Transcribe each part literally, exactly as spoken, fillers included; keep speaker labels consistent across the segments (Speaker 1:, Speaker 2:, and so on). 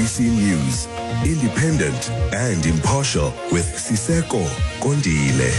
Speaker 1: C News, independent and impartial with Siseko Kondile.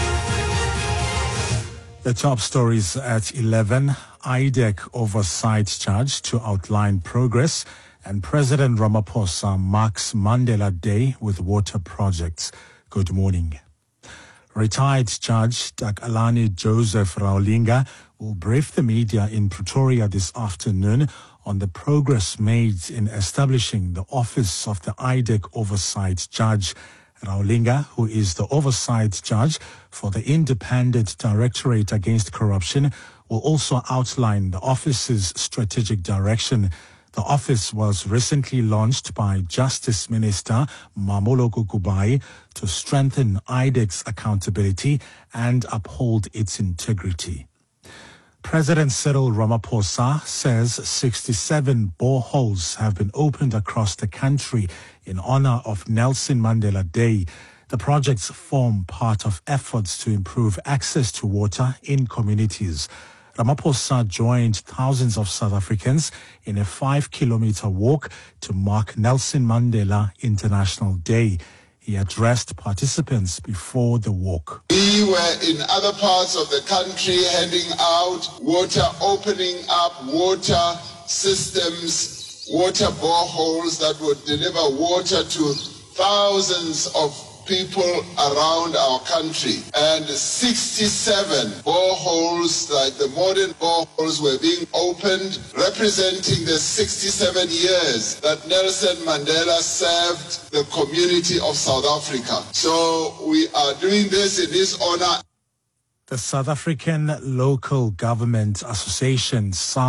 Speaker 2: The top stories at eleven. I D E C oversight charge to outline progress, and President Ramaphosa marks Mandela Day with water projects. Good morning. Retired Judge Takalani Joseph Raulinga will brief the media in Pretoria this afternoon on the progress made in establishing the office of the I D E C oversight judge. Raulinga, who is the oversight judge for the Independent Directorate Against Corruption, will also outline the office's strategic direction. The office was recently launched by Justice Minister Mamoloko Kubai to strengthen I D E C's accountability and uphold its integrity. President Cyril Ramaphosa says sixty-seven boreholes have been opened across the country in honor of Nelson Mandela Day. The projects form part of efforts to improve access to water in communities. Ramaphosa joined thousands of South Africans in a five-kilometer walk to mark Nelson Mandela International Day. He addressed participants before the walk.
Speaker 3: We were in other parts of the country handing out water, opening up water systems, water boreholes that would deliver water to thousands of people around our country. And sixty-seven boreholes, like the modern boreholes, were being opened, representing the sixty-seven years that Nelson Mandela served the community of South Africa. So we are doing this in his honor.
Speaker 2: The South African Local Government Association